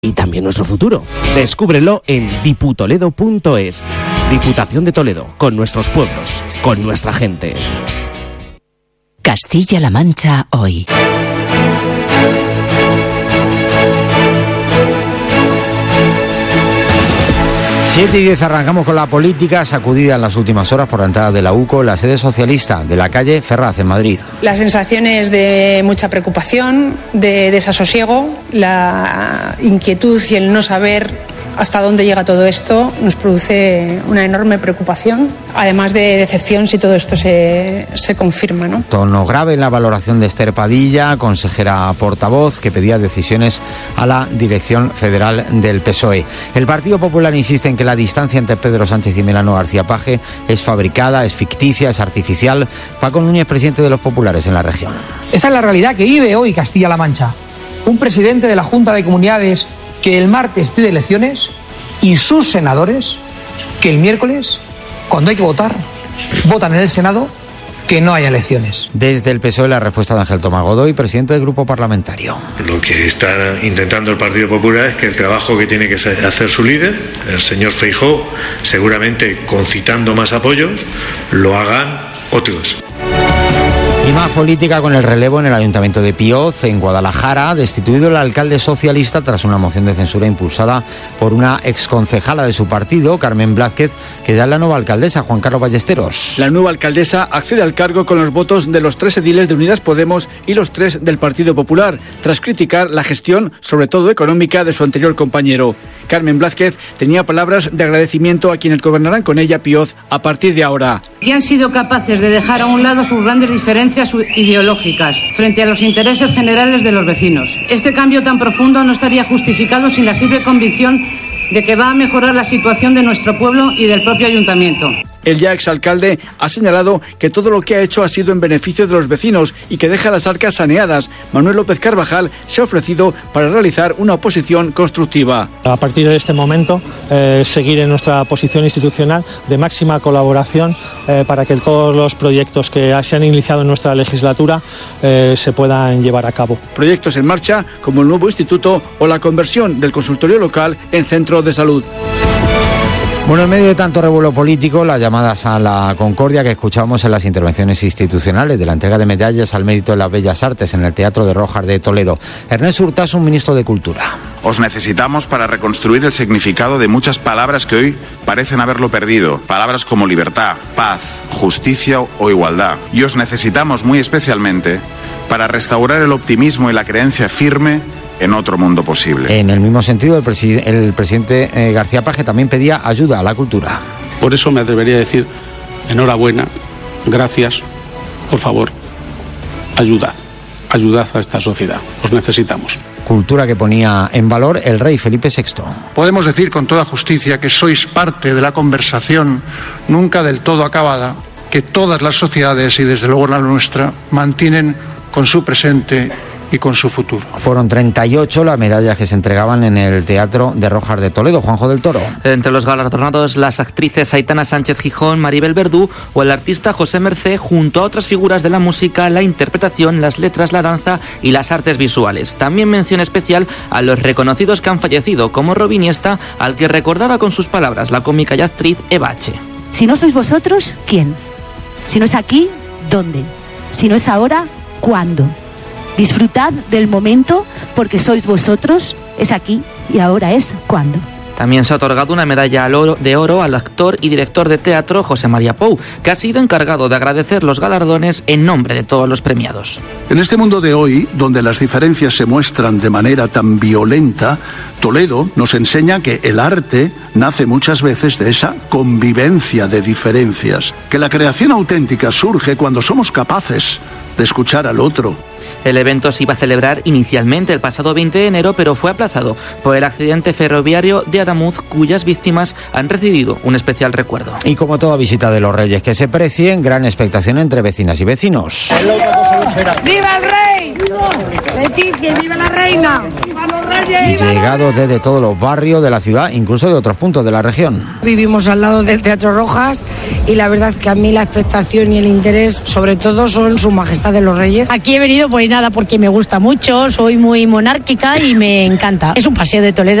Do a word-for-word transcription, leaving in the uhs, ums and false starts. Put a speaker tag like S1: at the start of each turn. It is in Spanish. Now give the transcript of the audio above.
S1: y también nuestro futuro. Descúbrelo en diputoledo punto es. Diputación de Toledo, con nuestros pueblos, con nuestra gente.
S2: Castilla-La Mancha hoy.
S3: siete y diez arrancamos con la política, sacudida en las últimas horas por la entrada de la U C O, la sede socialista de la calle Ferraz, en Madrid.
S4: Las sensaciones de mucha preocupación, de desasosiego, la inquietud y el no saber hasta dónde llega todo esto nos produce una enorme preocupación, además de decepción si todo esto se, se confirma, ¿no?
S3: Tono grave en la valoración de Esther Padilla, consejera portavoz, que pedía decisiones a la dirección federal del P S O E. El Partido Popular insiste en que la distancia entre Pedro Sánchez y Melano García Paje es fabricada, es ficticia, es artificial. Paco Núñez, presidente de los populares en la región.
S5: Esta es la realidad que vive hoy Castilla-La Mancha. Un presidente de la Junta de Comunidades que el martes pide elecciones y sus senadores que el miércoles, cuando hay que votar, votan en el Senado que no haya elecciones.
S3: Desde el P S O E la respuesta de Ángel Tomás Godoy, presidente del Grupo Parlamentario.
S6: Lo que está intentando el Partido Popular es que el trabajo que tiene que hacer su líder, el señor Feijóo, seguramente concitando más apoyos, lo hagan otros.
S3: Y más política con el relevo en el Ayuntamiento de Pioz, en Guadalajara, destituido el alcalde socialista tras una moción de censura impulsada por una exconcejala de su partido, Carmen Blázquez, que ya es la nueva alcaldesa, Juan Carlos Ballesteros.
S7: La nueva alcaldesa accede al cargo con los votos de los tres ediles de Unidas Podemos y los tres del Partido Popular, tras criticar la gestión, sobre todo económica, de su anterior compañero. Carmen Blázquez tenía palabras de agradecimiento a quienes gobernarán con ella Pioz a partir de ahora.
S8: Y han sido capaces de dejar a un lado sus grandes diferencias ideológicas frente a los intereses generales de los vecinos. Este cambio tan profundo no estaría justificado sin la simple convicción de que va a mejorar la situación de nuestro pueblo y del propio ayuntamiento.
S7: El ya exalcalde ha señalado que todo lo que ha hecho ha sido en beneficio de los vecinos y que deja las arcas saneadas. Manuel López Carvajal se ha ofrecido para realizar una oposición constructiva.
S9: A partir de este momento, eh, seguir en nuestra posición institucional de máxima colaboración eh, para que todos los proyectos que se han iniciado en nuestra legislatura eh, se puedan llevar a cabo.
S7: Proyectos en marcha como el nuevo instituto o la conversión del consultorio local en centro de salud.
S3: Bueno, en medio de tanto revuelo político, las llamadas a la concordia que escuchamos en las intervenciones institucionales de la entrega de medallas al mérito de las Bellas Artes en el Teatro de Rojas de Toledo. Ernest Urtasun, ministro de Cultura.
S10: Os necesitamos para reconstruir el significado de muchas palabras que hoy parecen haberlo perdido. Palabras como libertad, paz, justicia o igualdad. Y os necesitamos muy especialmente para restaurar el optimismo y la creencia firme en otro mundo posible.
S3: En el mismo sentido, el, preside- el presidente eh, García Paje también pedía ayuda a la cultura.
S11: Por eso me atrevería a decir enhorabuena, gracias, por favor, ayudad, ayudad a esta sociedad, os necesitamos.
S3: Cultura que ponía en valor el rey Felipe sexto.
S12: Podemos decir con toda justicia que sois parte de la conversación nunca del todo acabada, que todas las sociedades, y desde luego la nuestra, mantienen con su presente y con su futuro.
S3: Fueron treinta y ocho las medallas que se entregaban en el Teatro de Rojas de Toledo. Juanjo del Toro.
S13: Entre los galardonados, las actrices Aitana Sánchez Gijón, Maribel Verdú o el artista José Mercé, junto a otras figuras de la música, la interpretación, las letras, la danza y las artes visuales. También mención especial a los reconocidos que han fallecido, como Robin Iniesta, al que recordaba con sus palabras la cómica y actriz Eva H.
S14: Si no sois vosotros, ¿quién? Si no es aquí, ¿dónde? Si no es ahora, ¿cuándo? Disfrutad del momento porque sois vosotros, es aquí y ahora es cuando.
S13: También se ha otorgado una medalla de oro al actor y director de teatro José María Pou, que ha sido encargado de agradecer los galardones en nombre de todos los premiados.
S15: En este mundo de hoy, donde las diferencias se muestran de manera tan violenta, Toledo nos enseña que el arte nace muchas veces de esa convivencia de diferencias, que la creación auténtica surge cuando somos capaces de escuchar al otro.
S13: El evento se iba a celebrar inicialmente el pasado veinte de enero, pero fue aplazado por el accidente ferroviario de Adamuz, cuyas víctimas han recibido un especial recuerdo.
S3: Y como toda visita de los Reyes que se precien, gran expectación entre vecinas y vecinos.
S16: ¡Viva el rey! ¡Leticia, viva la reina! ¡Viva los reyes!
S3: Llegados desde todos los barrios de la ciudad, incluso de otros puntos de la región.
S2: Vivimos al lado del Teatro Rojas y la verdad que a mí la expectación y el interés sobre todo son Su Majestad de los Reyes.
S16: Aquí he venido pues nada porque me gusta mucho, soy muy monárquica y me encanta. Es un paseo de Toledo